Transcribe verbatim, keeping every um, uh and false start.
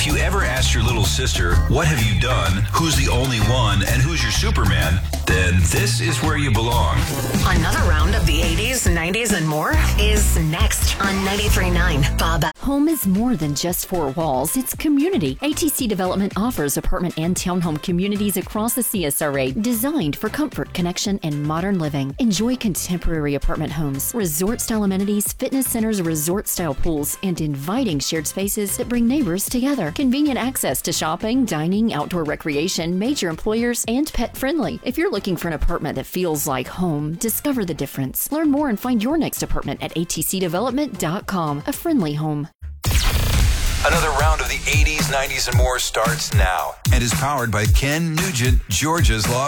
If you ever asked your little sister, what have you done, who's the only one, and who's your Superman, then this is where you belong. Another round of the eighties, nineties, and more is next on ninety-three point nine Bob. Home is more than just four walls. It's community. A T C Development offers apartment and townhome communities across the C S R A designed for comfort, connection, and modern living. Enjoy contemporary apartment homes, resort-style amenities, fitness centers, resort-style pools, and inviting shared spaces that bring neighbors together. Convenient access to shopping, dining, outdoor recreation, major employers, and pet-friendly. If you're looking for an apartment that feels like home, discover the difference. Learn more and find your next apartment at A T C development dot com. A friendly home. Another round of the eighties, nineties, and more starts now and is powered by Ken Nugent, Georgia's Law